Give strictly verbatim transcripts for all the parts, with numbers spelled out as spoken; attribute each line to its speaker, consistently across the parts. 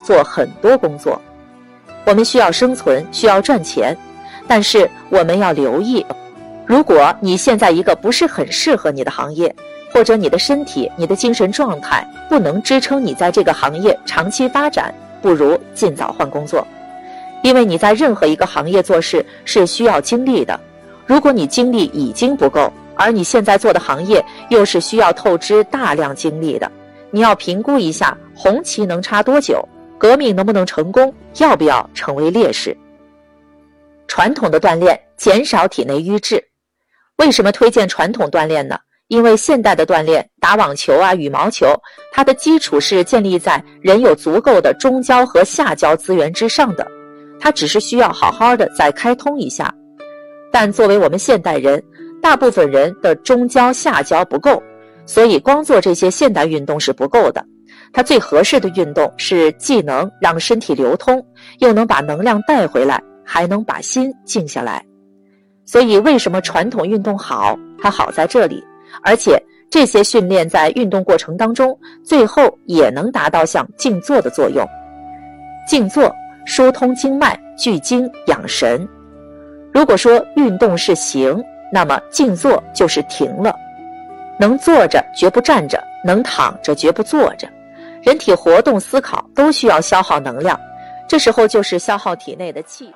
Speaker 1: 做很多工作。我们需要生存，需要赚钱，但是我们要留意，如果你现在一个不是很适合你的行业，或者你的身体、你的精神状态不能支撑你在这个行业长期发展，不如尽早换工作。因为你在任何一个行业做事是需要精力的，如果你精力已经不够，而你现在做的行业又是需要透支大量精力的，你要评估一下红旗能插多久，革命能不能成功，要不要成为烈士。传统的锻炼减少体内瘀滞。为什么推荐传统锻炼呢？因为现代的锻炼，打网球啊、羽毛球，它的基础是建立在人有足够的中焦和下焦资源之上的，它只是需要好好的再开通一下。但作为我们现代人，大部分人的中焦下焦不够，所以光做这些现代运动是不够的。它最合适的运动是既能让身体流通，又能把能量带回来，还能把心静下来。所以为什么传统运动好？它好在这里，而且这些训练在运动过程当中，最后也能达到像静坐的作用。静坐疏通经脉，聚精养神。如果说运动是行，那么静坐就是停了。能坐着绝不站着，能躺着绝不坐着。人体活动思考都需要消耗能量，这时候就是消耗体内的气。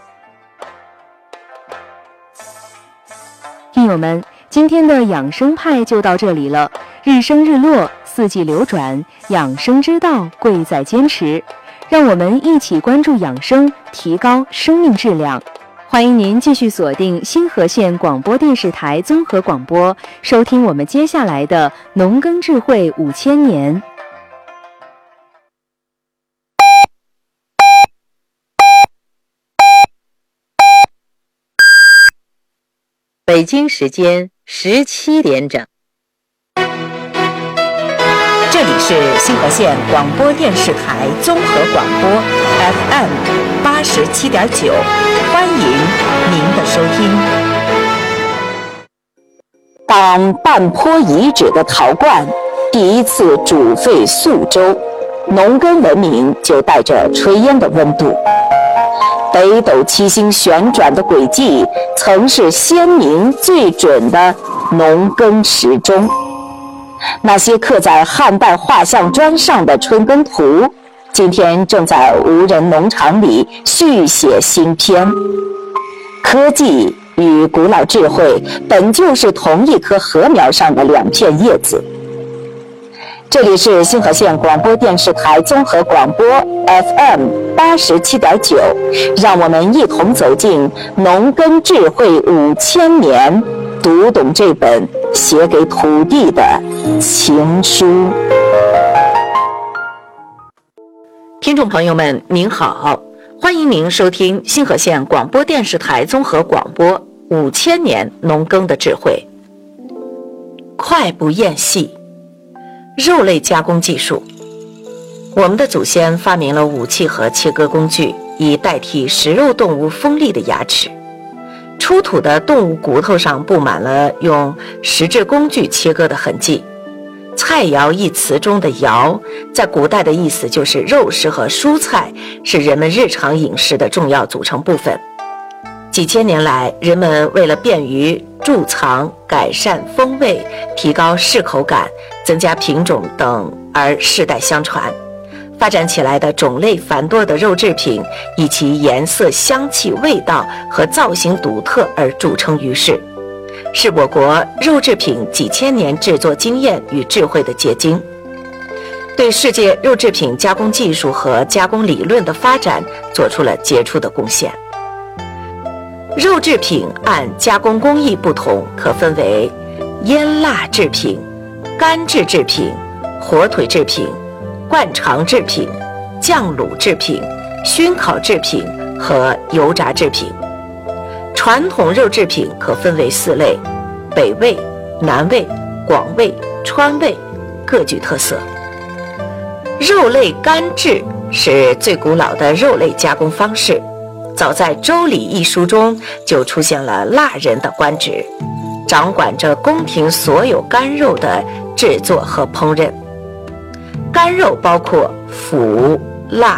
Speaker 2: 听友们，今天的养生派就到这里了。日升日落，四季流转，养生之道贵在坚持。让我们一起关注养生，提高生命质量。欢迎您继续锁定新河县广播电视台综合广播，收听我们接下来的农耕智慧五千年。
Speaker 3: 北京时间十七点整，这里是新河县广播电视台综合广播 F M 八十七点九，欢迎您的收听。当半坡遗址的陶罐第一次煮沸宿周，农耕文明就带着炊烟的温度。北斗七星旋转的轨迹曾是先民最准的农耕时钟，那些刻在汉代画像砖上的春耕图，今天正在无人农场里续写新篇。科技与古老智慧本就是同一棵禾苗上的两片叶子。这里是新河县广播电视台综合广播 F M 八十七点九，让我们一同走进农耕智慧五千年，读懂这本写给土地的情书。听众朋友们，您好，欢迎您收听新河县广播电视台综合广播五千年农耕的智慧。快不厌细。肉类加工技术，我们的祖先发明了武器和切割工具，以代替食肉动物锋利的牙齿。出土的动物骨头上布满了用石质工具切割的痕迹。菜肴一词中的肴，在古代的意思就是肉食和蔬菜是人们日常饮食的重要组成部分。几千年来，人们为了便于贮藏、改善风味、提高适口感、增加品种等而世代相传，发展起来的种类繁多的肉制品，以其颜色、香气、味道和造型独特而著称于世，是我国肉制品几千年制作经验与智慧的结晶，对世界肉制品加工技术和加工理论的发展做出了杰出的贡献。肉制品按加工工艺不同，可分为腌腊制品、干制制品、火腿制品、灌肠制品、酱卤制品、熏烤制品和油炸制品。传统肉制品可分为四类：北味、南味、广味、川味，各具特色。肉类干制是最古老的肉类加工方式，早在《周礼》一书中就出现了腊人的官职，掌管着宫廷所有干肉的制作和烹饪。干肉包括腐、腊、